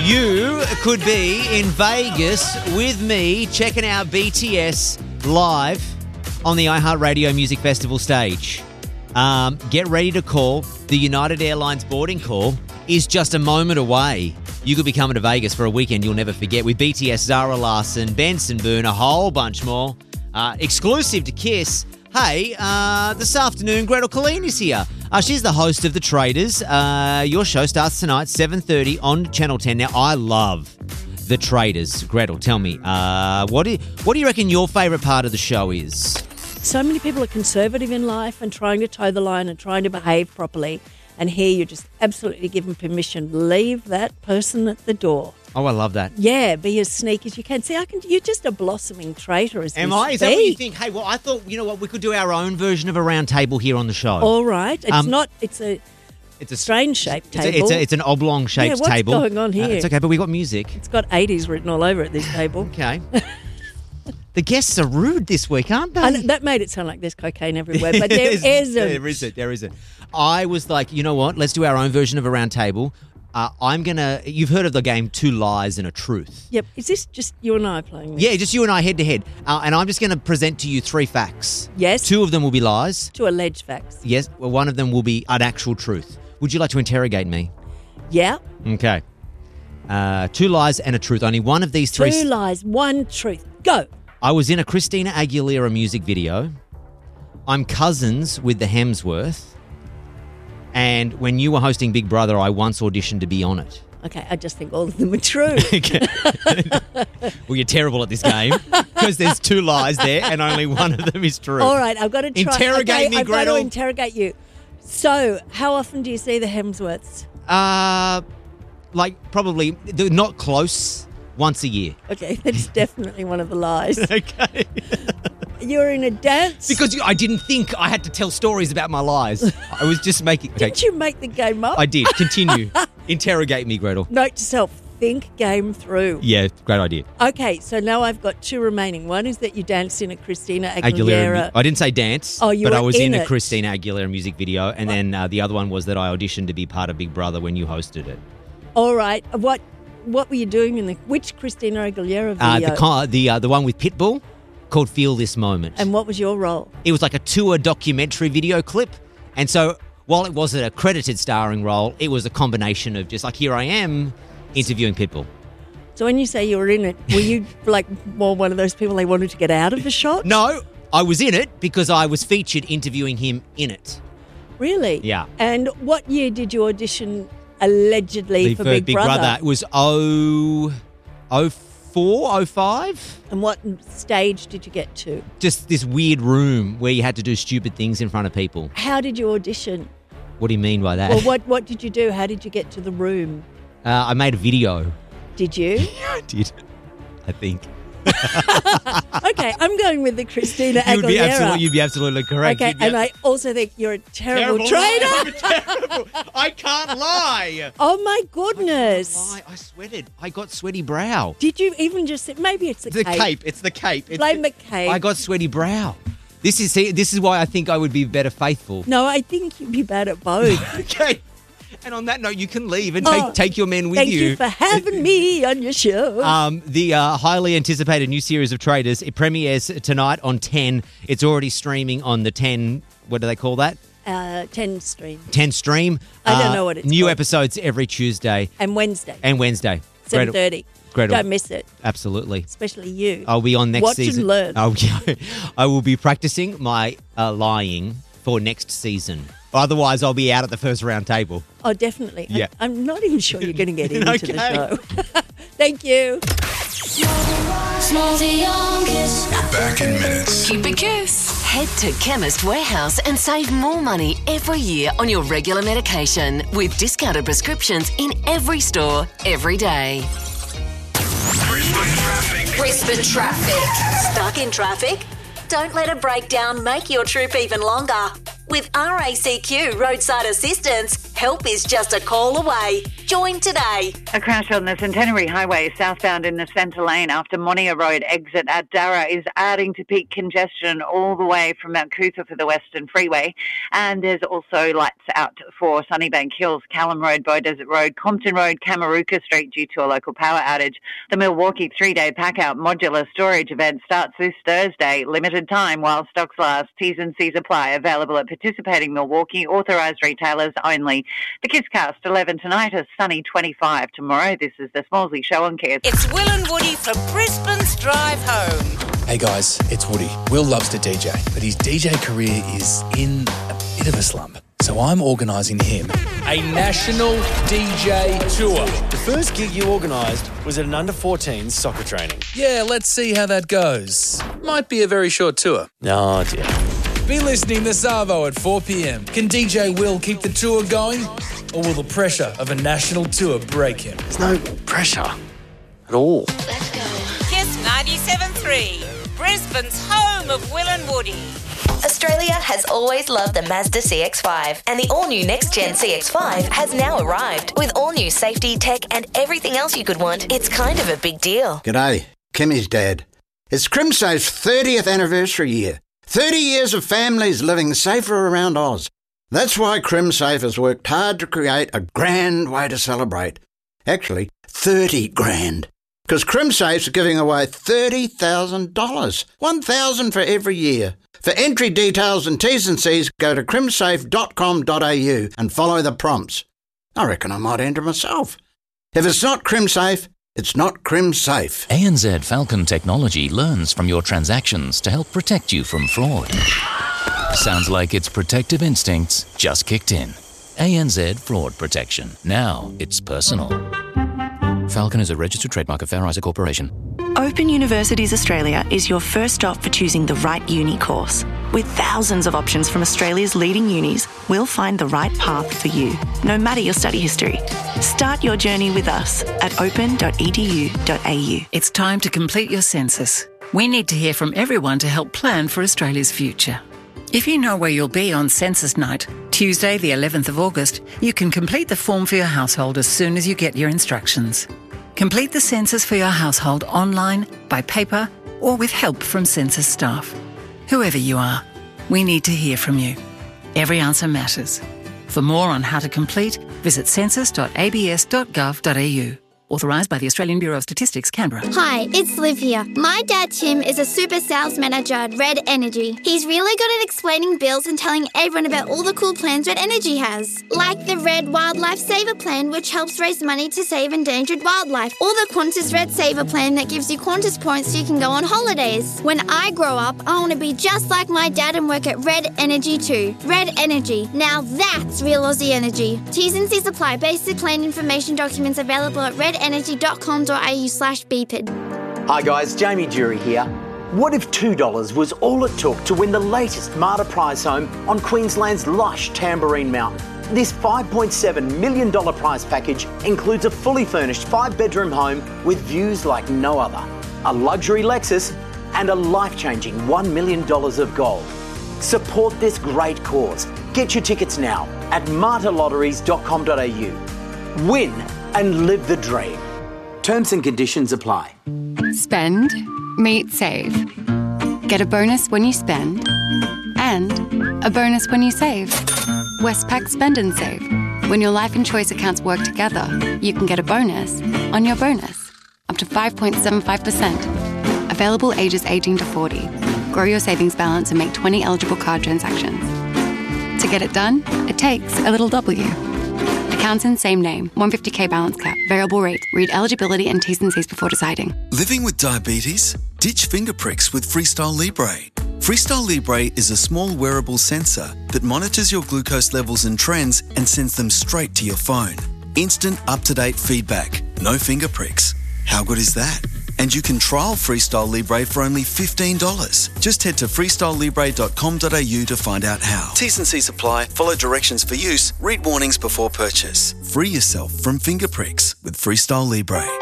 You could be in Vegas with me checking out BTS live on the iHeartRadio Music Festival stage. Get ready to call. The United Airlines boarding call is just a moment away. You could be coming to Vegas for a weekend you'll never forget with BTS, Zara Larsson, Benson Boone, a whole bunch more. Exclusive to Kiss. Hey, this afternoon, Gretel Colleen is here. She's the host of The Traders. Your show starts tonight, 7:30 on Channel 10. Now, I love The Traders. Gretel, tell me, what do you reckon your favourite part of the show is? So many people are conservative in life and trying to toe the line and trying to behave properly. And here you're just absolutely given permission. Leave that person at the door. Oh, I love that. Yeah, be as sneaky as you can. See, you're just a blossoming traitor as Am we I? Is speak. that what you think? Hey, well, I thought, you know what, we could do our own version of a round table here on the show. All right. It's a strange-shaped table. It's an oblong-shaped what's table. going on here? It's okay, but we got music. It's got 80s written all over it, this table. Okay. The guests are rude this week, aren't they? And that made it sound like there's cocaine everywhere, but there isn't. There isn't. I was like, you know what? Let's do our own version of a round table. You've heard of the game Two Lies and a Truth. Yep. Is this just you and I playing this? Yeah, just you and I head to head. And I'm just going to present to you 3 facts. Yes. 2 of them will be lies. 2 alleged facts. Yes. Well, 1 of them will be an actual truth. Would you like to interrogate me? Yeah. Okay. 2 lies and a truth. Only one of these 3. 2 lies, 1 truth. Go. I was in a Christina Aguilera music video. I'm cousins with the Hemsworth. And when you were hosting Big Brother, I once auditioned to be on it. Okay, I just think all of them are true. Okay. Well, you're terrible at this game because there's 2 lies there and only one of them is true. All right, I've got to try. Interrogate me, I've Gretel. got to interrogate you. So, how often do you see the Hemsworths? Probably not close. Once a year. Okay, that's definitely one of the lies. Okay. You're in a dance. Because I didn't think I had to tell stories about my lies. I was just making... Okay. Didn't you make the game up? I did. Continue. Interrogate me, Gretel. Note to self, think game through. Yeah, great idea. Okay, so now I've got 2 remaining. One is that you danced in a Christina Aguilera. I didn't say dance, but I was in it. a Christina Aguilera music video. And then the other one was that I auditioned to be part of Big Brother when you hosted it. All right. What were you doing in which Christina Aguilera video? The one with Pitbull called Feel This Moment. And what was your role? It was like a tour documentary video clip. And so while it wasn't a credited starring role, it was a combination of just like, here I am interviewing Pitbull. So when you say you were in it, were you like more one of those people they wanted to get out of the shot? No, I was in it because I was featured interviewing him in it. Really? Yeah. And what year did you audition allegedly for Big Brother? It was 04, 05. And what stage did you get to? Just this weird room where you had to do stupid things in front of people. How did you audition? What do you mean by that? Well, what did you do? How did you get to the room? I made a video. Did you? Yeah, I did. I think. Okay, I'm going with the Christina Aguilera. You'd be absolutely correct. Okay, and I also think you're a terrible traitor. Terrible. I can't lie. Oh my goodness! I sweated. I got sweaty brow. Did you even just say maybe it's the cape? It's the cape. Blame the cape. I got sweaty brow. This is why I think I would be better faithful. No, I think you'd be bad at both. Okay. And on that note, you can leave and take your men with you. Thank you for having me on your show. The highly anticipated new series of Traders, it premieres tonight on 10. It's already streaming on the 10, what do they call that? 10 stream. 10 stream. I don't know what it's New called. episodes every Tuesday. And Wednesday. 7:30. Gretel. Don't miss it. Absolutely. Especially you. I'll be on next season. Watch and learn. I will be practicing my lying for next season. Otherwise, I'll be out at the first round table. Oh, definitely. Yeah. I'm not even sure you're going to get into Okay. the show. Thank you. We're back in minutes. Keep it Kiss. Head to Chemist Warehouse and save more money every year on your regular medication with discounted prescriptions in every store, every day. Brisbane traffic. Stuck in traffic? Don't let a breakdown make your trip even longer. With RACQ Roadside Assistance, Help is just a call away. Join today. A crash on the Centenary Highway southbound in the centre lane after Monia Road exit at Darra is adding to peak congestion all the way from Mount Cootha for the Western Freeway. And there's also lights out for Sunnybank Hills, Callum Road, Beaudesert Road, Compton Road, Kamaruka Street due to a local power outage. The Milwaukee 3-day pack-out modular storage event starts this Thursday. Limited time while stocks last. T's and C's apply. Available at participating Milwaukee authorised retailers only. The Kisscast 11 tonight is sunny 25 tomorrow. This is the Smallsy Show on Kiss. It's Will and Woody for Brisbane's Drive Home. Hey guys, it's Woody. Will loves to DJ, but his DJ career is in a bit of a slump. So I'm organising him a national DJ tour. The first gig you organised was at an under-14s soccer training. Yeah, let's see how that goes. Might be a very short tour. Oh dear. Be listening to Savo at 4 p.m. Can DJ Will keep the tour going? Or will the pressure of a national tour break him? There's no pressure at all. Let's go. Kiss 97.3, Brisbane's home of Will and Woody. Australia has always loved the Mazda CX-5, and the all-new next-gen CX-5 has now arrived. With all-new safety, tech and everything else you could want, it's kind of a big deal. G'day, Kimmy's dad. It's CrimSafe's 30th anniversary year. 30 years of families living safer around Oz. That's why CrimSafe has worked hard to create a grand way to celebrate. Actually, 30 grand. Because CrimSafe's giving away $30,000. $1,000 for every year. For entry details and T's and C's, go to crimsafe.com.au and follow the prompts. I reckon I might enter myself. If it's not CrimSafe, it's not CrimSafe. ANZ Falcon Technology learns from your transactions to help protect you from fraud. Sounds like its protective instincts just kicked in. ANZ Fraud Protection. Now it's personal. Falcon is a registered trademark of Fair Isaac Corporation. Open Universities Australia is your first stop for choosing the right uni course. With thousands of options from Australia's leading unis, we'll find the right path for you, no matter your study history. Start your journey with us at open.edu.au. It's time to complete your census. We need to hear from everyone to help plan for Australia's future. If you know where you'll be on census night, Tuesday the 11th of August, you can complete the form for your household as soon as you get your instructions. Complete the census for your household online, by paper, or with help from census staff. Whoever you are, we need to hear from you. Every answer matters. For more on how to complete, visit census.abs.gov.au. Authorised by the Australian Bureau of Statistics, Canberra. Hi, it's Liv here. My dad, Tim, is a super sales manager at Red Energy. He's really good at explaining bills and telling everyone about all the cool plans Red Energy has. Like the Red Wildlife Saver Plan, which helps raise money to save endangered wildlife. Or the Qantas Red Saver Plan that gives you Qantas points so you can go on holidays. When I grow up, I want to be just like my dad and work at Red Energy too. Red Energy. Now that's real Aussie energy. T's and C's apply. Basic plan information documents available at redenergy.com.au/BPID. Hi guys, Jamie Jury here. What if $2 was all it took to win the latest Marta prize home on Queensland's lush Tamborine Mountain? This $5.7 million prize package includes a fully furnished 5-bedroom home with views like no other, a luxury Lexus and a life-changing $1 million of gold. Support this great cause. Get your tickets now at martalotteries.com.au. Win and live the dream. Terms and conditions apply. Spend, meet, save. Get a bonus when you spend and a bonus when you save. Westpac Spend and Save. When your life and choice accounts work together, you can get a bonus on your bonus, up to 5.75%. Available ages 18 to 40. Grow your savings balance and make 20 eligible card transactions. To get it done, it takes a little W. Accounts in same name, 150k balance cap, variable rate. Read eligibility and T's and C's before deciding. Living with diabetes? Ditch finger pricks with Freestyle Libre. Freestyle Libre is a small wearable sensor that monitors your glucose levels and trends and sends them straight to your phone. Instant, up-to-date feedback. No finger pricks. How good is that? And you can trial Freestyle Libre for only $15. Just head to freestylelibre.com.au to find out how. T's and C's apply. Follow directions for use. Read warnings before purchase. Free yourself from finger pricks with Freestyle Libre.